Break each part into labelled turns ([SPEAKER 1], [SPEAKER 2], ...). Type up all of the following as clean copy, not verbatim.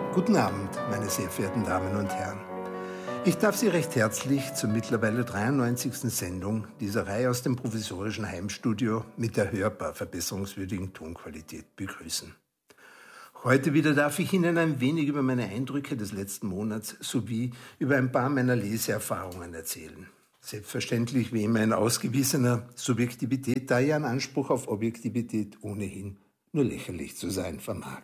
[SPEAKER 1] Guten Abend, meine sehr verehrten Damen und Herren. Ich darf Sie recht herzlich zur mittlerweile 93. Sendung dieser Reihe aus dem provisorischen Heimstudio mit der hörbar verbesserungswürdigen Tonqualität begrüßen. Heute wieder darf ich Ihnen ein wenig über meine Eindrücke des letzten Monats sowie über ein paar meiner Leseerfahrungen erzählen. Selbstverständlich wie immer in ausgewiesener Subjektivität, da ja ein Anspruch auf Objektivität ohnehin nur lächerlich zu sein vermag.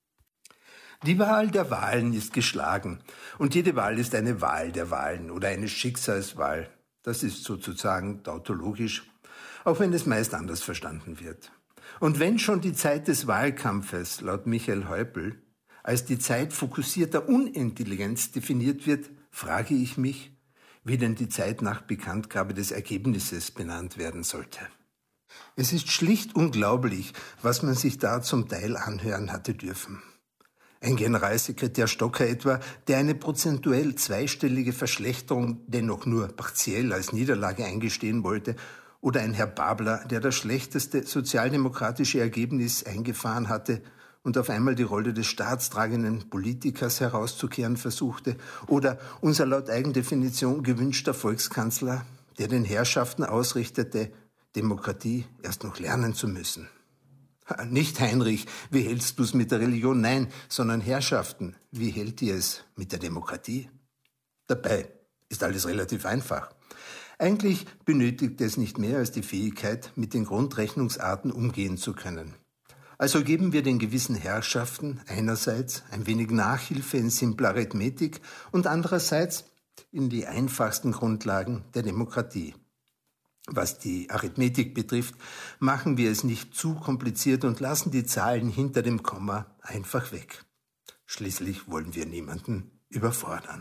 [SPEAKER 1] Die Wahl der Wahlen ist geschlagen und jede Wahl ist eine Wahl der Wahlen oder eine Schicksalswahl. Das ist sozusagen tautologisch, auch wenn es meist anders verstanden wird. Und wenn schon die Zeit des Wahlkampfes, laut Michael Häupl, als die Zeit fokussierter Unintelligenz definiert wird, frage ich mich, wie denn die Zeit nach Bekanntgabe des Ergebnisses benannt werden sollte. Es ist schlicht unglaublich, was man sich da zum Teil anhören hatte dürfen. Ein Generalsekretär Stocker etwa, der eine prozentuell zweistellige Verschlechterung dennoch nur partiell als Niederlage eingestehen wollte, oder ein Herr Babler, der das schlechteste sozialdemokratische Ergebnis eingefahren hatte und auf einmal die Rolle des staatstragenden Politikers herauszukehren versuchte, oder unser laut Eigendefinition gewünschter Volkskanzler, der den Herrschaften ausrichtete, Demokratie erst noch lernen zu müssen. Nicht Heinrich, wie hältst du's mit der Religion? Nein, sondern Herrschaften, wie hält ihr es mit der Demokratie? Dabei ist alles relativ einfach. Eigentlich benötigt es nicht mehr als die Fähigkeit, mit den Grundrechnungsarten umgehen zu können. Also geben wir den gewissen Herrschaften einerseits ein wenig Nachhilfe in simpler Arithmetik und andererseits in die einfachsten Grundlagen der Demokratie. Was die Arithmetik betrifft, machen wir es nicht zu kompliziert und lassen die Zahlen hinter dem Komma einfach weg. Schließlich wollen wir niemanden überfordern.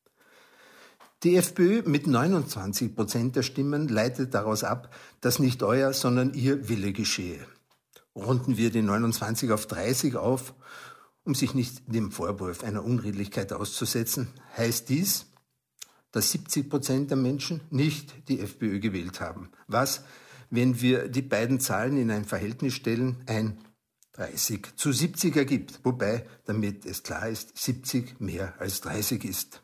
[SPEAKER 1] Die FPÖ mit 29% der Stimmen leitet daraus ab, dass nicht euer, sondern ihr Wille geschehe. Runden wir die 29 auf 30 auf, um sich nicht dem Vorwurf einer Unredlichkeit auszusetzen, heißt dies, dass 70% der Menschen nicht die FPÖ gewählt haben. Was, wenn wir die beiden Zahlen in ein Verhältnis stellen, ein 30 zu 70 ergibt, wobei, damit es klar ist, 70 mehr als 30 ist.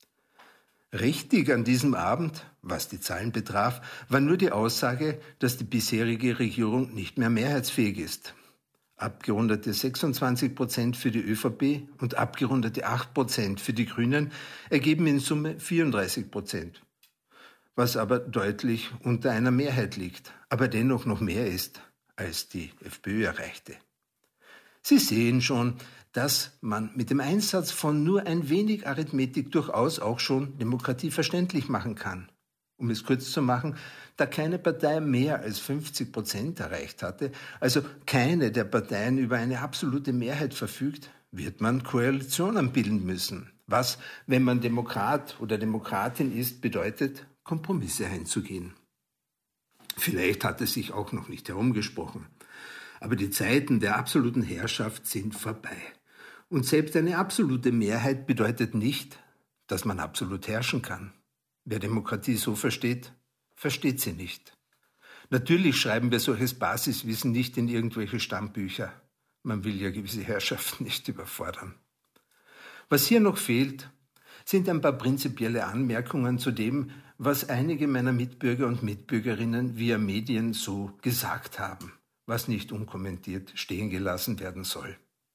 [SPEAKER 1] Richtig an diesem Abend, was die Zahlen betraf, war nur die Aussage, dass die bisherige Regierung nicht mehr mehrheitsfähig ist. Abgerundete 26% für die ÖVP und abgerundete 8% für die Grünen ergeben in Summe 34%, was aber deutlich unter einer Mehrheit liegt, aber dennoch noch mehr ist, als die FPÖ erreichte. Sie sehen schon, dass man mit dem Einsatz von nur ein wenig Arithmetik durchaus auch schon Demokratie verständlich machen kann. Um es kurz zu machen, da keine Partei mehr als 50% erreicht hatte, also keine der Parteien über eine absolute Mehrheit verfügt, wird man Koalitionen bilden müssen. Was, wenn man Demokrat oder Demokratin ist, bedeutet, Kompromisse einzugehen. Vielleicht hat es sich auch noch nicht herumgesprochen. Aber die Zeiten der absoluten Herrschaft sind vorbei. Und selbst eine absolute Mehrheit bedeutet nicht, dass man absolut herrschen kann. Wer Demokratie so versteht, versteht sie nicht. Natürlich schreiben wir solches Basiswissen nicht in irgendwelche Stammbücher. Man will ja gewisse Herrschaften nicht überfordern. Was hier noch fehlt, sind ein paar prinzipielle Anmerkungen zu dem, was einige meiner Mitbürger und Mitbürgerinnen via Medien so gesagt haben, was nicht unkommentiert stehen gelassen werden soll.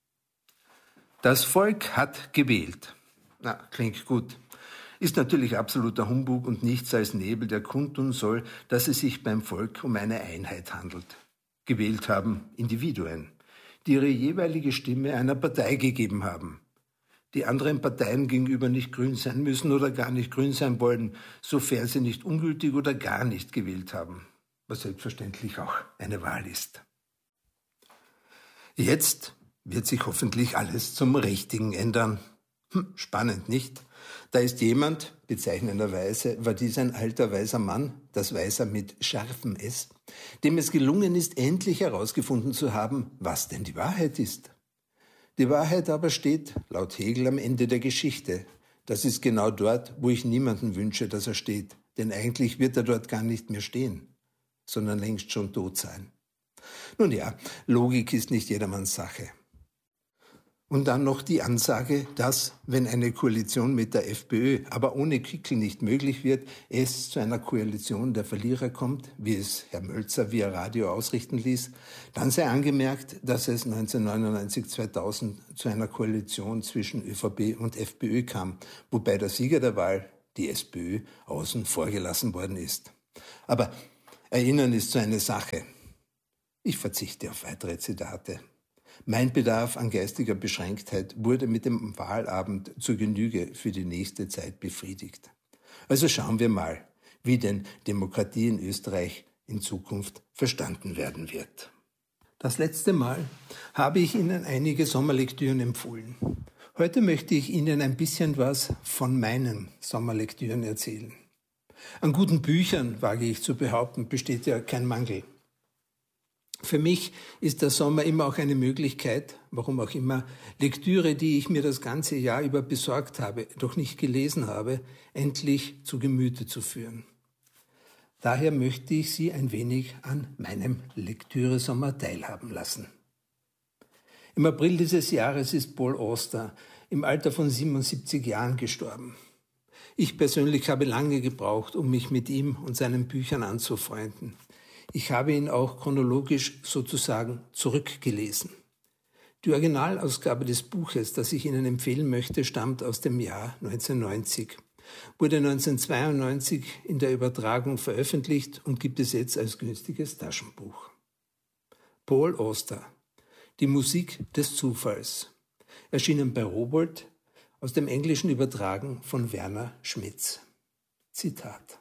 [SPEAKER 1] Das Volk hat gewählt. Na, klingt gut. Ist natürlich absoluter Humbug und nichts als Nebel, der kundtun soll, dass es sich beim Volk um eine Einheit handelt. Gewählt haben Individuen, die ihre jeweilige Stimme einer Partei gegeben haben. Die anderen Parteien gegenüber nicht grün sein müssen oder gar nicht grün sein wollen, sofern sie nicht ungültig oder gar nicht gewählt haben, was selbstverständlich auch eine Wahl ist. Jetzt wird sich hoffentlich alles zum Richtigen ändern. Spannend, nicht? Da ist jemand, bezeichnenderweise war dies ein alter weiser Mann, das Weiser mit scharfem S, dem es gelungen ist, endlich herausgefunden zu haben, was denn die Wahrheit ist. Die Wahrheit aber steht, laut Hegel, am Ende der Geschichte. Das ist genau dort, wo ich niemanden wünsche, dass er steht, denn eigentlich wird er dort gar nicht mehr stehen, sondern längst schon tot sein. Nun ja, Logik ist nicht jedermanns Sache. Und dann noch die Ansage, dass, wenn eine Koalition mit der FPÖ, aber ohne Kickl nicht möglich wird, es zu einer Koalition der Verlierer kommt, wie es Herr Mölzer via Radio ausrichten ließ, dann sei angemerkt, dass es 1999-2000 zu einer Koalition zwischen ÖVP und FPÖ kam, wobei der Sieger der Wahl, die SPÖ, außen vor gelassen worden ist. Aber Erinnern ist so eine Sache. Ich verzichte auf weitere Zitate. Mein Bedarf an geistiger Beschränktheit wurde mit dem Wahlabend zur Genüge für die nächste Zeit befriedigt. Also schauen wir mal, wie denn Demokratie in Österreich in Zukunft verstanden werden wird. Das letzte Mal habe ich Ihnen einige Sommerlektüren empfohlen. Heute möchte ich Ihnen ein bisschen was von meinen Sommerlektüren erzählen. An guten Büchern, wage ich zu behaupten, besteht ja kein Mangel. Für mich ist der Sommer immer auch eine Möglichkeit, warum auch immer, Lektüre, die ich mir das ganze Jahr über besorgt habe, doch nicht gelesen habe, endlich zu Gemüte zu führen. Daher möchte ich Sie ein wenig an meinem Lektüresommer teilhaben lassen. Im April dieses Jahres ist Paul Auster im Alter von 77 Jahren gestorben. Ich persönlich habe lange gebraucht, um mich mit ihm und seinen Büchern anzufreunden. Ich habe ihn auch chronologisch sozusagen zurückgelesen. Die Originalausgabe des Buches, das ich Ihnen empfehlen möchte, stammt aus dem Jahr 1990, wurde 1992 in der Übertragung veröffentlicht und gibt es jetzt als günstiges Taschenbuch. Paul Auster, Die Musik des Zufalls, erschienen bei Rowohlt, aus dem Englischen übertragen von Werner Schmitz. Zitat.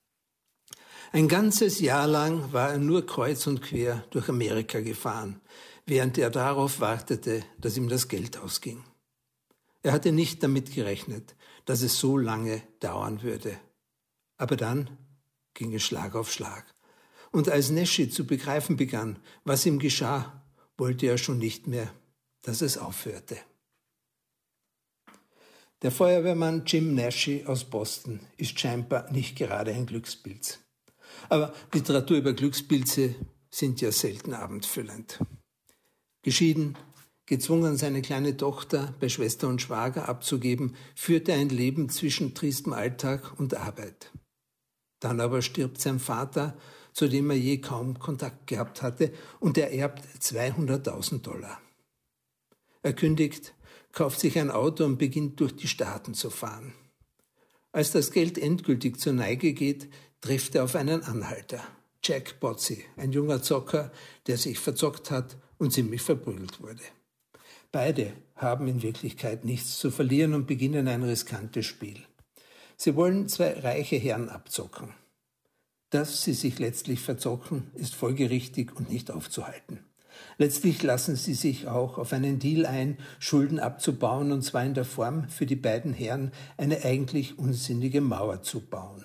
[SPEAKER 1] Ein ganzes Jahr lang war er nur kreuz und quer durch Amerika gefahren, während er darauf wartete, dass ihm das Geld ausging. Er hatte nicht damit gerechnet, dass es so lange dauern würde. Aber dann ging es Schlag auf Schlag. Und als Naschy zu begreifen begann, was ihm geschah, wollte er schon nicht mehr, dass es aufhörte. Der Feuerwehrmann Jim Naschy aus Boston ist scheinbar nicht gerade ein Glückspilz. Aber Literatur über Glückspilze sind ja selten abendfüllend. Geschieden, gezwungen, seine kleine Tochter bei Schwester und Schwager abzugeben, führte ein Leben zwischen triestem Alltag und Arbeit. Dann aber stirbt sein Vater, zu dem er je kaum Kontakt gehabt hatte, und er erbt $200.000. Er kündigt, kauft sich ein Auto und beginnt durch die Staaten zu fahren. Als das Geld endgültig zur Neige geht, trifft er auf einen Anhalter, Jack Bozzi, ein junger Zocker, der sich verzockt hat und ziemlich verprügelt wurde. Beide haben in Wirklichkeit nichts zu verlieren und beginnen ein riskantes Spiel. Sie wollen zwei reiche Herren abzocken. Dass sie sich letztlich verzocken, ist folgerichtig und nicht aufzuhalten. Letztlich lassen sie sich auch auf einen Deal ein, Schulden abzubauen, und zwar in der Form, für die beiden Herren eine eigentlich unsinnige Mauer zu bauen.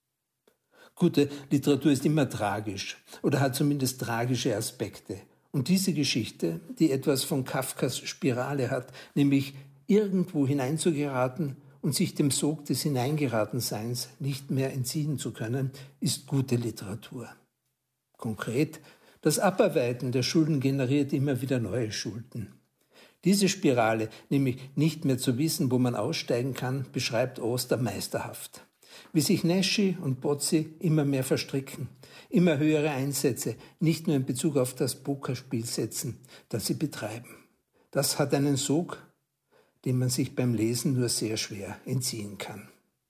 [SPEAKER 1] Gute Literatur ist immer tragisch oder hat zumindest tragische Aspekte. Und diese Geschichte, die etwas von Kafkas Spirale hat, nämlich irgendwo hineinzugeraten und sich dem Sog des Hineingeratenseins nicht mehr entziehen zu können, ist gute Literatur. Konkret, das Abarbeiten der Schulden generiert immer wieder neue Schulden. Diese Spirale, nämlich nicht mehr zu wissen, wo man aussteigen kann, beschreibt Auster meisterhaft. Wie sich Naschy und Bozzi immer mehr verstricken, immer höhere Einsätze, nicht nur in Bezug auf das Pokerspiel setzen, das sie betreiben. Das hat einen Sog, dem man sich beim Lesen nur sehr schwer entziehen kann.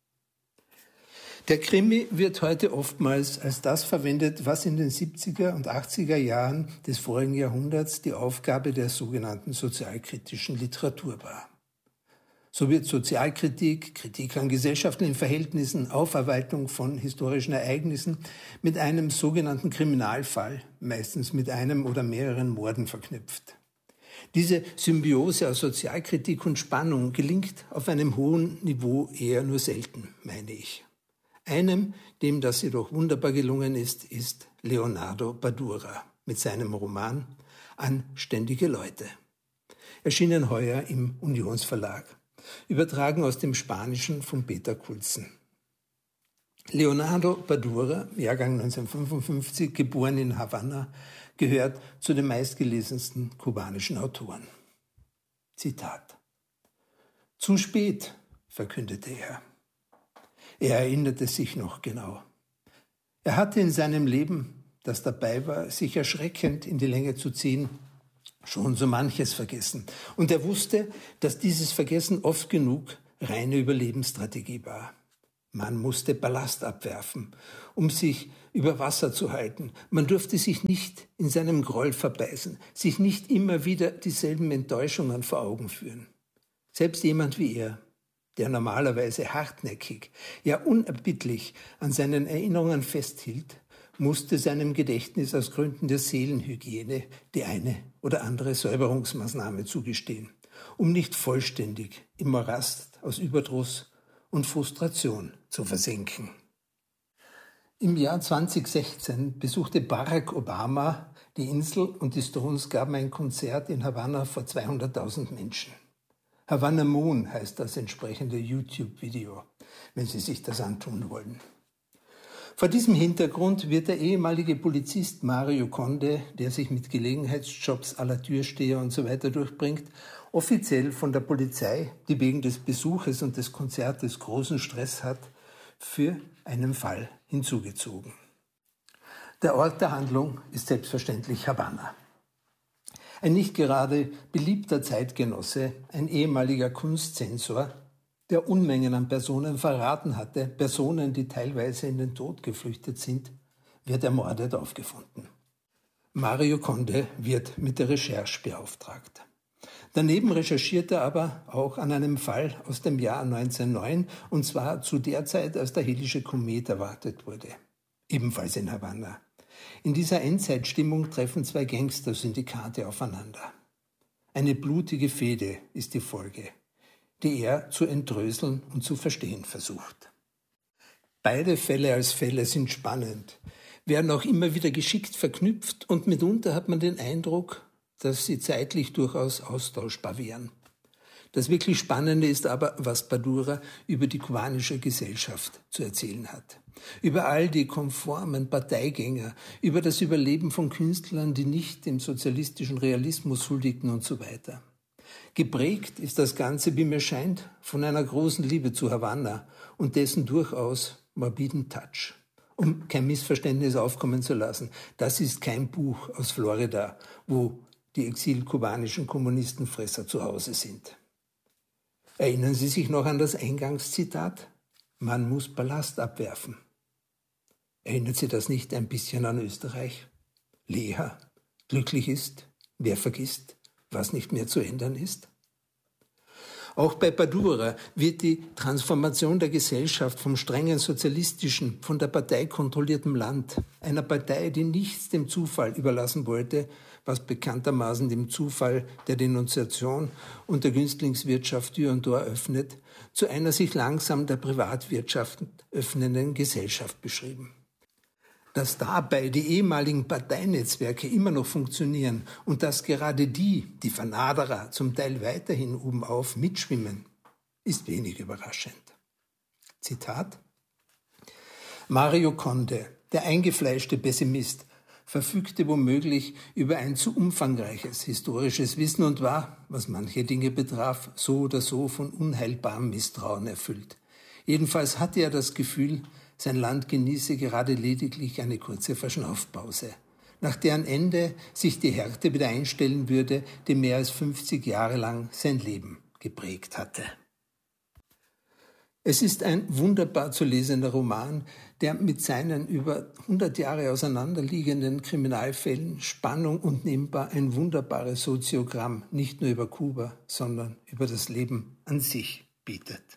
[SPEAKER 1] Der Krimi wird heute oftmals als das verwendet, was in den 70er und 80er Jahren des vorigen Jahrhunderts die Aufgabe der sogenannten sozialkritischen Literatur war. So wird Sozialkritik, Kritik an gesellschaftlichen Verhältnissen, Aufarbeitung von historischen Ereignissen mit einem sogenannten Kriminalfall, meistens mit einem oder mehreren Morden verknüpft. Diese Symbiose aus Sozialkritik und Spannung gelingt auf einem hohen Niveau eher nur selten, meine ich. Einem, dem das jedoch wunderbar gelungen ist, ist Leonardo Badura mit seinem Roman Anständige Leute. Erschienen heuer im Unionsverlag. Übertragen aus dem Spanischen von Peter Kulzen. Leonardo Badura, Jahrgang 1955, geboren in Havanna, gehört zu den meistgelesensten kubanischen Autoren. Zitat. Zu spät, verkündete er. Er erinnerte sich noch genau. Er hatte in seinem Leben, das dabei war, sich erschreckend in die Länge zu ziehen, schon so manches vergessen. Und er wusste, dass dieses Vergessen oft genug reine Überlebensstrategie war. Man musste Ballast abwerfen, um sich über Wasser zu halten. Man durfte sich nicht in seinem Groll verbeißen, sich nicht immer wieder dieselben Enttäuschungen vor Augen führen. Selbst jemand wie er, der normalerweise hartnäckig, ja unerbittlich an seinen Erinnerungen festhielt, musste seinem Gedächtnis aus Gründen der Seelenhygiene die eine oder andere Säuberungsmaßnahme zugestehen, um nicht vollständig im Morast aus Überdruss und Frustration zu versenken. Im Jahr 2016 besuchte Barack Obama die Insel und die Stones gaben ein Konzert in Havanna vor 200.000 Menschen. Havana Moon heißt das entsprechende YouTube-Video, wenn Sie sich das antun wollen. Vor diesem Hintergrund wird der ehemalige Polizist Mario Conde, der sich mit Gelegenheitsjobs à la Türsteher und so weiter durchbringt, offiziell von der Polizei, die wegen des Besuches und des Konzertes großen Stress hat, für einen Fall hinzugezogen. Der Ort der Handlung ist selbstverständlich Havanna. Ein nicht gerade beliebter Zeitgenosse, ein ehemaliger Kunstzensor, der Unmengen an Personen verraten hatte, Personen, die teilweise in den Tod geflüchtet sind, wird ermordet aufgefunden. Mario Conde wird mit der Recherche beauftragt. Daneben recherchiert er aber auch an einem Fall aus dem Jahr 1909, und zwar zu der Zeit, als der Hellische Komet erwartet wurde, ebenfalls in Havanna. In dieser Endzeitstimmung treffen zwei Gangster-Syndikate aufeinander. Eine blutige Fehde ist die Folge, die er zu entdröseln und zu verstehen versucht. Beide Fälle als Fälle sind spannend, werden auch immer wieder geschickt verknüpft und mitunter hat man den Eindruck, dass sie zeitlich durchaus austauschbar wären. Das wirklich Spannende ist aber, was Badura über die kubanische Gesellschaft zu erzählen hat. Über all die konformen Parteigänger, über das Überleben von Künstlern, die nicht dem sozialistischen Realismus huldigten und so weiter. Geprägt ist das Ganze, wie mir scheint, von einer großen Liebe zu Havanna und dessen durchaus morbiden Touch. Um kein Missverständnis aufkommen zu lassen, das ist kein Buch aus Florida, wo die exilkubanischen Kommunistenfresser zu Hause sind. Erinnern Sie sich noch an das Eingangszitat? Man muss Ballast abwerfen. Erinnert Sie das nicht ein bisschen an Österreich? Leer, glücklich ist, wer vergisst, was nicht mehr zu ändern ist? Auch bei Badura wird die Transformation der Gesellschaft vom strengen sozialistischen, von der Partei kontrollierten Land, einer Partei, die nichts dem Zufall überlassen wollte, was bekanntermaßen dem Zufall der Denunziation und der Günstlingswirtschaft Tür und Tor öffnet, zu einer sich langsam der Privatwirtschaft öffnenden Gesellschaft beschrieben. Dass dabei die ehemaligen Parteinetzwerke immer noch funktionieren und dass gerade die Vernaderer, zum Teil weiterhin obenauf mitschwimmen, ist wenig überraschend. Zitat: Mario Conde, der eingefleischte Pessimist, verfügte womöglich über ein zu umfangreiches historisches Wissen und war, was manche Dinge betraf, so oder so von unheilbarem Misstrauen erfüllt. Jedenfalls hatte er das Gefühl, sein Land genieße gerade lediglich eine kurze Verschnaufpause, nach deren Ende sich die Härte wieder einstellen würde, die mehr als 50 Jahre lang sein Leben geprägt hatte. Es ist ein wunderbar zu lesender Roman, der mit seinen über 100 Jahre auseinanderliegenden Kriminalfällen Spannung und nebenbei ein wunderbares Soziogramm nicht nur über Kuba, sondern über das Leben an sich bietet.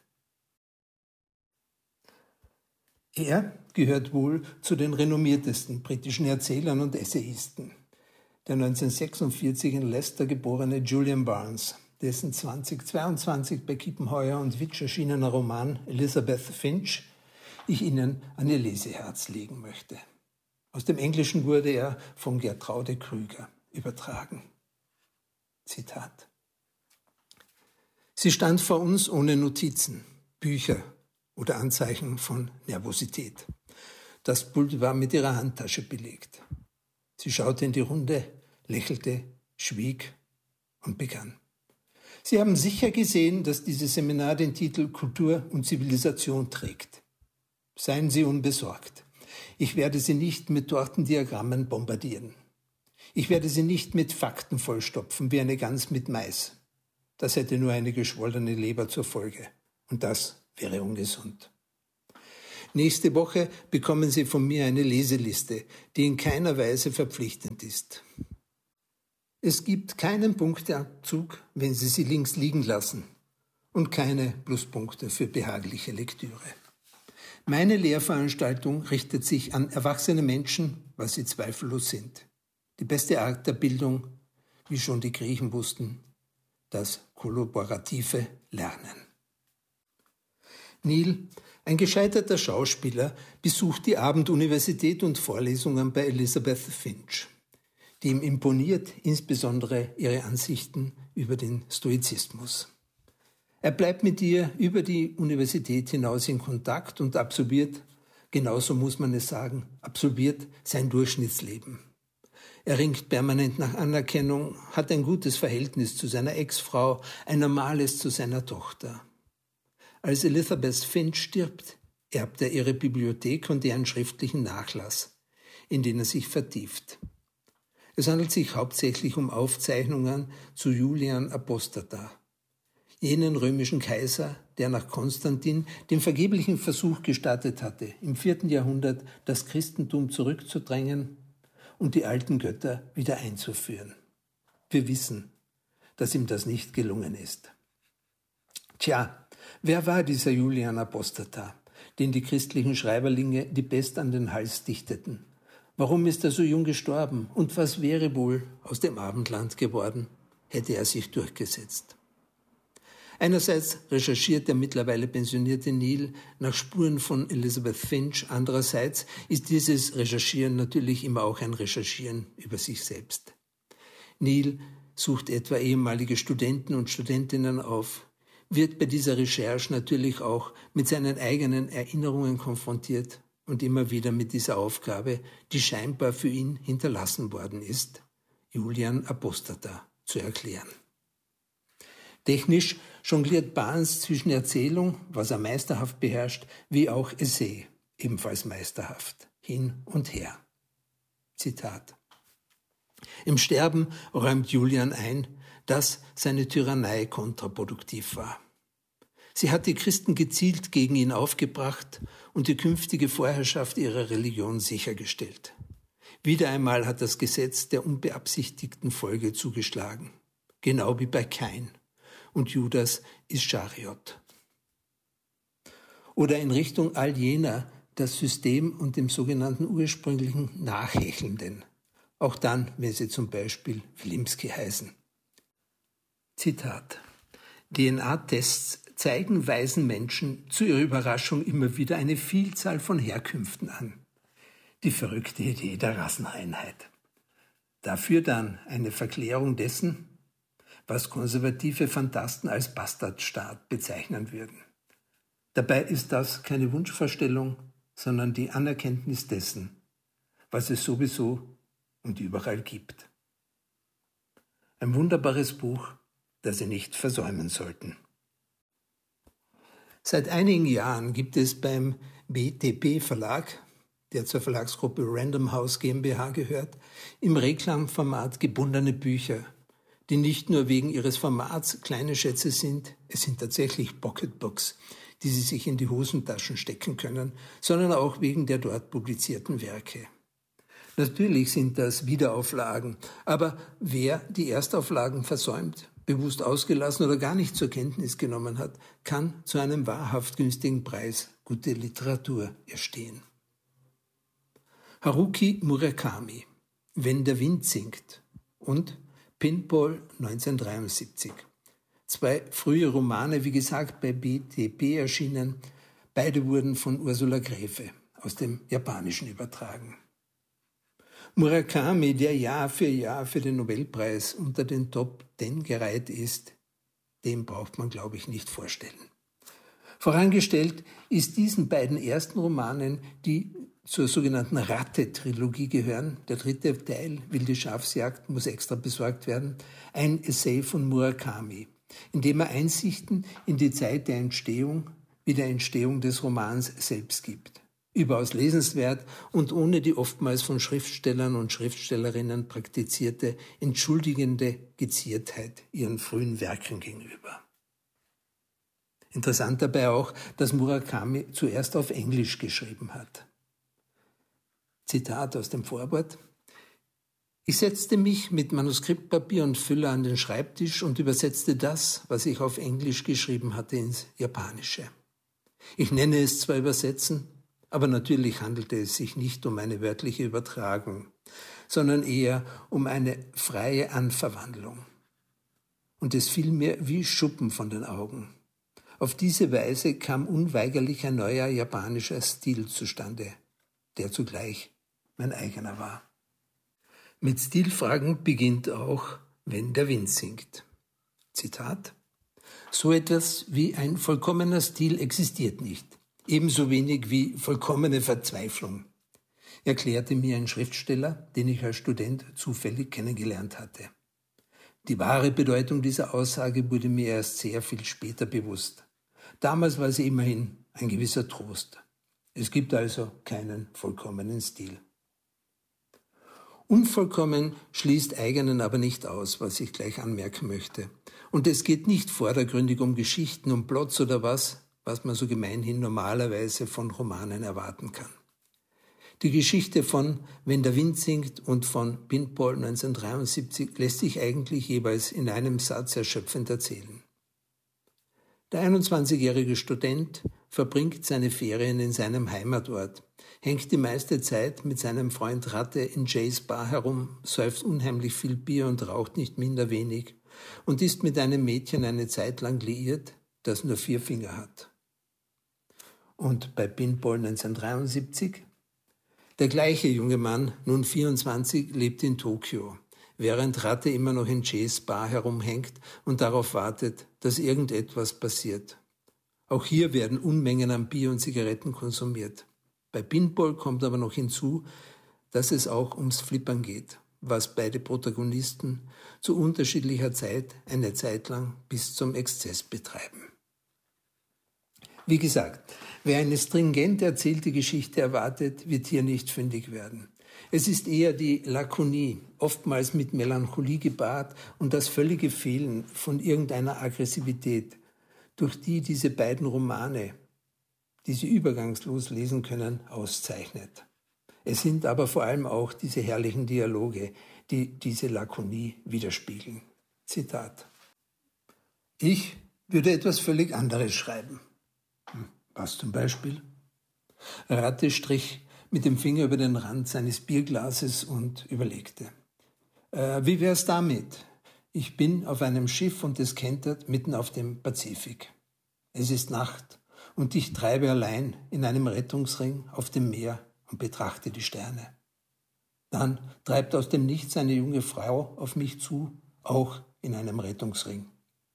[SPEAKER 1] Er gehört wohl zu den renommiertesten britischen Erzählern und Essayisten. Der 1946 in Leicester geborene Julian Barnes, dessen 2022 bei Kiepenheuer und Witsch erschienener Roman Elizabeth Finch ich Ihnen an Ihr Leseherz legen möchte. Aus dem Englischen wurde er von Gertrude Krüger übertragen. Zitat: Sie stand vor uns ohne Notizen, Bücher oder Anzeichen von Nervosität. Das Pult war mit ihrer Handtasche belegt. Sie schaute in die Runde, lächelte, schwieg und begann. Sie haben sicher gesehen, dass dieses Seminar den Titel Kultur und Zivilisation trägt. Seien Sie unbesorgt. Ich werde Sie nicht mit Tortendiagrammen bombardieren. Ich werde Sie nicht mit Fakten vollstopfen wie eine Gans mit Mais. Das hätte nur eine geschwollene Leber zur Folge. Und das wäre ungesund. Nächste Woche bekommen Sie von mir eine Leseliste, die in keiner Weise verpflichtend ist. Es gibt keinen Punkteabzug, wenn Sie sie links liegen lassen und keine Pluspunkte für behagliche Lektüre. Meine Lehrveranstaltung richtet sich an erwachsene Menschen, was sie zweifellos sind. Die beste Art der Bildung, wie schon die Griechen wussten, das kollaborative Lernen. Neil, ein gescheiterter Schauspieler, besucht die Abenduniversität und Vorlesungen bei Elizabeth Finch. Die ihm imponiert, insbesondere ihre Ansichten über den Stoizismus. Er bleibt mit ihr über die Universität hinaus in Kontakt und absolviert, genauso muss man es sagen, absolviert sein Durchschnittsleben. Er ringt permanent nach Anerkennung, hat ein gutes Verhältnis zu seiner Ex-Frau, ein normales zu seiner Tochter. Als Elizabeth Finch stirbt, erbt er ihre Bibliothek und deren schriftlichen Nachlass, in den er sich vertieft. Es handelt sich hauptsächlich um Aufzeichnungen zu Julian Apostata, jenen römischen Kaiser, der nach Konstantin den vergeblichen Versuch gestartet hatte, im 4. Jahrhundert das Christentum zurückzudrängen und die alten Götter wieder einzuführen. Wir wissen, dass ihm das nicht gelungen ist. Tja, wer war dieser Julian Apostata, den die christlichen Schreiberlinge die Pest an den Hals dichteten? Warum ist er so jung gestorben? Und was wäre wohl aus dem Abendland geworden, hätte er sich durchgesetzt? Einerseits recherchiert der mittlerweile pensionierte Neil nach Spuren von Elizabeth Finch. Andererseits ist dieses Recherchieren natürlich immer auch ein Recherchieren über sich selbst. Neil sucht etwa ehemalige Studenten und Studentinnen auf, wird bei dieser Recherche natürlich auch mit seinen eigenen Erinnerungen konfrontiert und immer wieder mit dieser Aufgabe, die scheinbar für ihn hinterlassen worden ist, Julian Apostata zu erklären. Technisch jongliert Barnes zwischen Erzählung, was er meisterhaft beherrscht, wie auch Essay, ebenfalls meisterhaft, hin und her. Zitat. Im Sterben räumt Julian ein, dass seine Tyrannei kontraproduktiv war. Sie hat die Christen gezielt gegen ihn aufgebracht und die künftige Vorherrschaft ihrer Religion sichergestellt. Wieder einmal hat das Gesetz der unbeabsichtigten Folge zugeschlagen, genau wie bei Kain und Judas Ischariot. Oder in Richtung all jener, das System und dem sogenannten ursprünglichen Nachhechelnden, auch dann, wenn sie zum Beispiel Wilimski heißen. Zitat. DNA-Tests zeigen weisen Menschen zu ihrer Überraschung immer wieder eine Vielzahl von Herkünften an. Die verrückte Idee der Rasseneinheit. Dafür dann eine Verklärung dessen, was konservative Phantasten als Bastardstaat bezeichnen würden. Dabei ist das keine Wunschvorstellung, sondern die Anerkenntnis dessen, was es sowieso und überall gibt. Ein wunderbares Buch, das Sie nicht versäumen sollten. Seit einigen Jahren gibt es beim BTP Verlag, der zur Verlagsgruppe Random House GmbH gehört, im Reklamformat gebundene Bücher, die nicht nur wegen ihres Formats kleine Schätze sind, es sind tatsächlich Pocketbooks, die Sie sich in die Hosentaschen stecken können, sondern auch wegen der dort publizierten Werke. Natürlich sind das Wiederauflagen, aber wer die Erstauflagen versäumt, bewusst ausgelassen oder gar nicht zur Kenntnis genommen hat, kann zu einem wahrhaft günstigen Preis gute Literatur erstehen. Haruki Murakami, Wenn der Wind singt und Pinball 1973. 2 frühe Romane, wie gesagt, bei BTP erschienen. Beide wurden von Ursula Gräfe aus dem Japanischen übertragen. Murakami, der Jahr für Jahr für den Nobelpreis unter den Top 10 gereiht ist, dem braucht man, glaube ich, nicht vorstellen. Vorangestellt ist diesen beiden ersten Romanen, die zur sogenannten Ratte-Trilogie gehören, der 3. Teil, Wilde Schafsjagd, muss extra besorgt werden, ein Essay von Murakami, indem er Einsichten in die Zeit der Entstehung wie der Entstehung des Romans selbst gibt. Überaus lesenswert und ohne die oftmals von Schriftstellern und Schriftstellerinnen praktizierte entschuldigende Geziertheit ihren frühen Werken gegenüber. Interessant dabei auch, dass Murakami zuerst auf Englisch geschrieben hat. Zitat aus dem Vorwort: Ich setzte mich mit Manuskriptpapier und Füller an den Schreibtisch und übersetzte das, was ich auf Englisch geschrieben hatte, ins Japanische. Ich nenne es zwar Übersetzen, aber natürlich handelte es sich nicht um eine wörtliche Übertragung, sondern eher um eine freie Anverwandlung. Und es fiel mir wie Schuppen von den Augen. Auf diese Weise kam unweigerlich ein neuer japanischer Stil zustande, der zugleich mein eigener war. Mit Stilfragen beginnt auch Wenn der Wind singt. Zitat: So etwas wie ein vollkommener Stil existiert nicht, ebenso wenig wie vollkommene Verzweiflung, erklärte mir ein Schriftsteller, den ich als Student zufällig kennengelernt hatte. Die wahre Bedeutung dieser Aussage wurde mir erst sehr viel später bewusst. Damals war sie immerhin ein gewisser Trost. Es gibt also keinen vollkommenen Stil. Unvollkommen schließt eigenen aber nicht aus, was ich gleich anmerken möchte. Und es geht nicht vordergründig um Geschichten, um Plots oder was man so gemeinhin normalerweise von Romanen erwarten kann. Die Geschichte von Wenn der Wind singt und von Pinball 1973 lässt sich eigentlich jeweils in einem Satz erschöpfend erzählen. Der 21-jährige Student verbringt seine Ferien in seinem Heimatort, hängt die meiste Zeit mit seinem Freund Ratte in Jays Bar herum, säuft unheimlich viel Bier und raucht nicht minder wenig und ist mit einem Mädchen eine Zeit lang liiert, das nur 4 Finger hat. Und bei Pinball 1973? Der gleiche junge Mann, nun 24, lebt in Tokio, während Ratte immer noch in Jays Bar herumhängt und darauf wartet, dass irgendetwas passiert. Auch hier werden Unmengen an Bier und Zigaretten konsumiert. Bei Pinball kommt aber noch hinzu, dass es auch ums Flippern geht, was beide Protagonisten zu unterschiedlicher Zeit eine Zeit lang bis zum Exzess betreiben. Wie gesagt, wer eine stringent erzählte Geschichte erwartet, wird hier nicht fündig werden. Es ist eher die Lakonie, oftmals mit Melancholie gepaart und das völlige Fehlen von irgendeiner Aggressivität, durch die diese beiden Romane, die Sie übergangslos lesen können, auszeichnet. Es sind aber vor allem auch diese herrlichen Dialoge, die diese Lakonie widerspiegeln. Zitat: Ich würde etwas völlig anderes schreiben. Was zum Beispiel? Ratte strich mit dem Finger über den Rand seines Bierglases und überlegte. Wie wär's damit? Ich bin auf einem Schiff und es kentert mitten auf dem Pazifik. Es ist Nacht und ich treibe allein in einem Rettungsring auf dem Meer und betrachte die Sterne. Dann treibt aus dem Nichts eine junge Frau auf mich zu, auch in einem Rettungsring.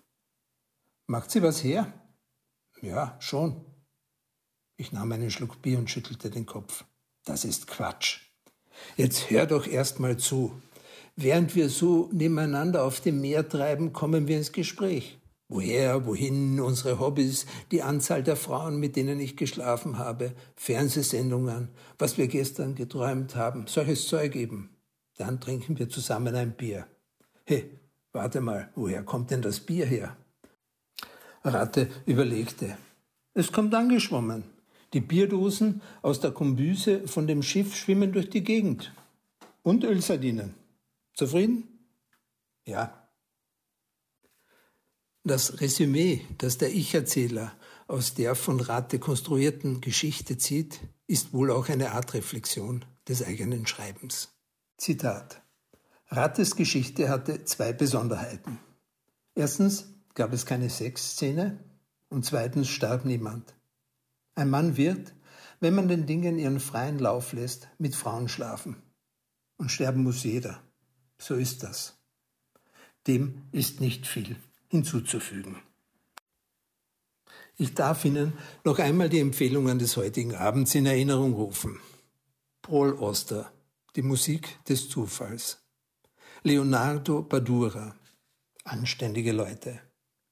[SPEAKER 1] Macht sie was her? Ja, schon. Ich nahm einen Schluck Bier und schüttelte den Kopf. Das ist Quatsch. Jetzt hör doch erst mal zu. Während wir so nebeneinander auf dem Meer treiben, kommen wir ins Gespräch. Woher, wohin, unsere Hobbys, die Anzahl der Frauen, mit denen ich geschlafen habe, Fernsehsendungen, was wir gestern geträumt haben, solches Zeug eben. Dann trinken wir zusammen ein Bier. Hey, warte mal, woher kommt denn das Bier her? Ratte überlegte. Es kommt angeschwommen. Die Bierdosen aus der Kombüse von dem Schiff schwimmen durch die Gegend. Und Ölsardinen. Zufrieden? Ja. Das Resümee, das der Ich-Erzähler aus der von Ratte konstruierten Geschichte zieht, ist wohl auch eine Art Reflexion des eigenen Schreibens. Zitat: Rattes Geschichte hatte 2 Besonderheiten. Erstens gab es keine Sexszene und zweitens starb niemand. Ein Mann wird, wenn man den Dingen ihren freien Lauf lässt, mit Frauen schlafen. Und sterben muss jeder. So ist das. Dem ist nicht viel hinzuzufügen. Ich darf Ihnen noch einmal die Empfehlungen des heutigen Abends in Erinnerung rufen. Paul Auster, die Musik des Zufalls. Leonardo Padura, Anständige Leute.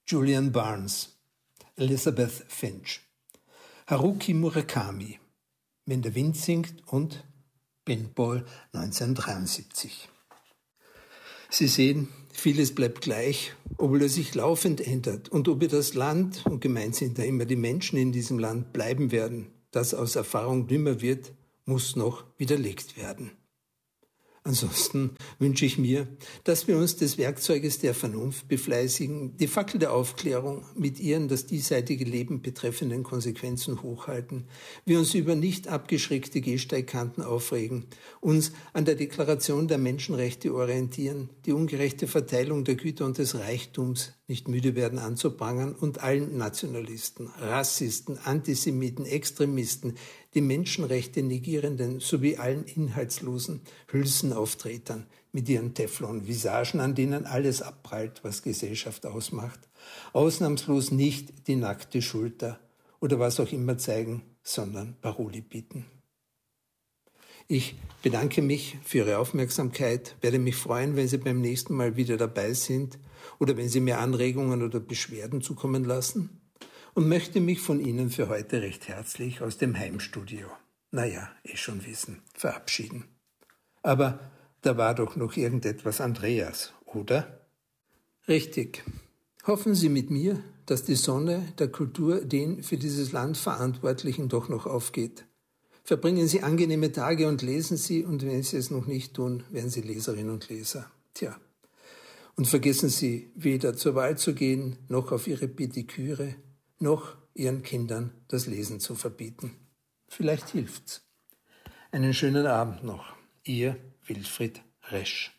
[SPEAKER 1] Julian Barnes, Elizabeth Finch, Haruki Murakami, Wenn der Wind singt und Ben Paul 1973. Sie sehen, vieles bleibt gleich, obwohl es sich laufend ändert. Und ob wir das Land, und gemeint sind da immer die Menschen in diesem Land, bleiben werden, das aus Erfahrung dümmer wird, muss noch widerlegt werden. Ansonsten wünsche ich mir, dass wir uns des Werkzeuges der Vernunft befleißigen, die Fackel der Aufklärung mit ihren das diesseitige Leben betreffenden Konsequenzen hochhalten, wir uns über nicht abgeschreckte Gehsteigkanten aufregen, uns an der Deklaration der Menschenrechte orientieren, die ungerechte Verteilung der Güter und des Reichtums nicht müde werden anzuprangern und allen Nationalisten, Rassisten, Antisemiten, Extremisten, die Menschenrechte negierenden sowie allen inhaltslosen Hülsenauftretern mit ihren Teflon-Visagen, an denen alles abprallt, was Gesellschaft ausmacht, ausnahmslos nicht die nackte Schulter oder was auch immer zeigen, sondern Paroli bieten. Ich bedanke mich für Ihre Aufmerksamkeit, werde mich freuen, wenn Sie beim nächsten Mal wieder dabei sind oder wenn Sie mir Anregungen oder Beschwerden zukommen lassen und möchte mich von Ihnen für heute recht herzlich aus dem Heimstudio, schon wissen, verabschieden. Aber da war doch noch irgendetwas, Andreas, oder? Richtig. Hoffen Sie mit mir, dass die Sonne der Kultur den für dieses Land Verantwortlichen doch noch aufgeht. Verbringen Sie angenehme Tage und lesen Sie, und wenn Sie es noch nicht tun, werden Sie Leserinnen und Leser. Und vergessen Sie weder zur Wahl zu gehen, noch auf Ihre Pediküre, noch Ihren Kindern das Lesen zu verbieten. Vielleicht hilft's. Einen schönen Abend noch. Ihr Wilfried Resch.